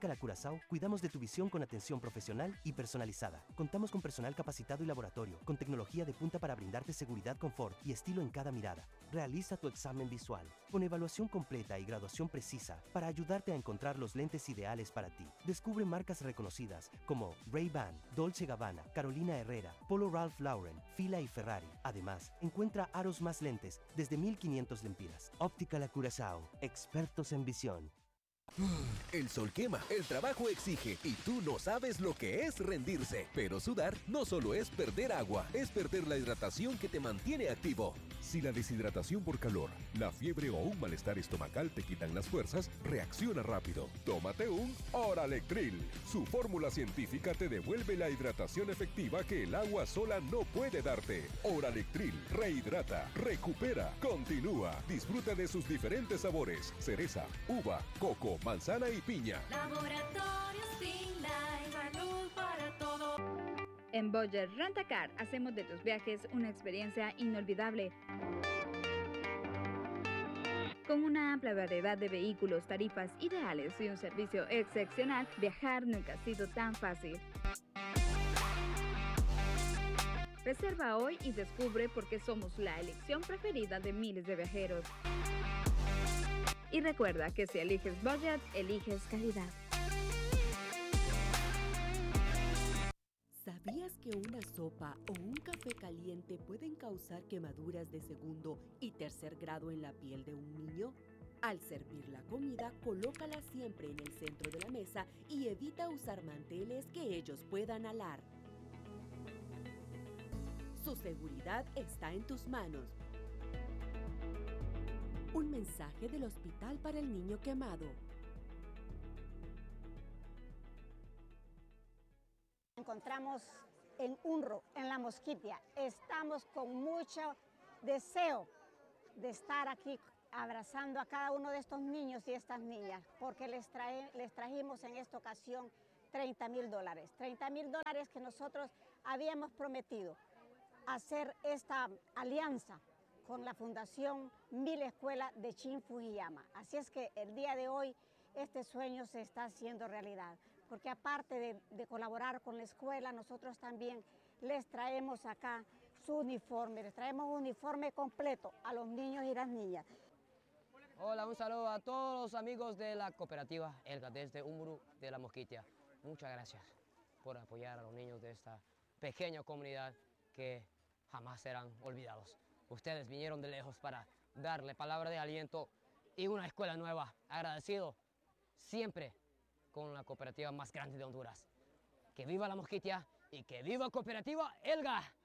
Óptica La Curazao cuidamos de tu visión con atención profesional y personalizada. Contamos con personal capacitado y laboratorio, con tecnología de punta para brindarte seguridad, confort y estilo en cada mirada. Realiza tu examen visual, con evaluación completa y graduación precisa para ayudarte a encontrar los lentes ideales para ti. Descubre marcas reconocidas como Ray-Ban, Dolce & Gabbana, Carolina Herrera, Polo Ralph Lauren, Fila y Ferrari. Además, encuentra aros más lentes desde 1500 lempiras. Óptica La Curazao, expertos en visión. El sol quema, el trabajo exige y tú no sabes lo que es rendirse. Pero sudar no solo es perder agua, es perder la hidratación que te mantiene activo. Si la deshidratación por calor, la fiebre o un malestar estomacal te quitan las fuerzas, reacciona rápido. Tómate un Oralectril. Su fórmula científica te devuelve la hidratación efectiva que el agua sola no puede darte. Oralectril rehidrata, recupera, continúa. Disfruta de sus diferentes sabores: cereza, uva, coco, manzana y piña. Laboratorios Finlay, salud para todo. En Budget Rent-A-Car hacemos de tus viajes una experiencia inolvidable. Con una amplia variedad de vehículos, tarifas ideales y un servicio excepcional, viajar nunca ha sido tan fácil. Reserva hoy y descubre por qué somos la elección preferida de miles de viajeros. Y recuerda que si eliges Budget, eliges calidad. ¿Sabías que una sopa o un café caliente pueden causar quemaduras de segundo y tercer grado en la piel de un niño? Al servir la comida, colócala siempre en el centro de la mesa y evita usar manteles que ellos puedan alar. Su seguridad está en tus manos. Un mensaje del Hospital para el Niño Quemado. Encontramos en UNRO, en La Mosquitia. Estamos con mucho deseo de estar aquí abrazando a cada uno de estos niños y estas niñas, porque les trajimos en esta ocasión $30,000. $30,000 que nosotros habíamos prometido hacer esta alianza con la Fundación Mil Escuela de Shin Fujiyama. Así es que el día de hoy este sueño se está haciendo realidad, porque aparte de colaborar con la escuela, nosotros también les traemos acá su uniforme, les traemos un uniforme completo a los niños y las niñas. Hola, un saludo a todos los amigos de la cooperativa Elga desde Umuru de La Mosquitia. Muchas gracias por apoyar a los niños de esta pequeña comunidad que jamás serán olvidados. Ustedes vinieron de lejos para darle palabra de aliento y una escuela nueva. Agradecido siempre con la cooperativa más grande de Honduras. Que viva La Mosquitia y que viva Cooperativa Elga.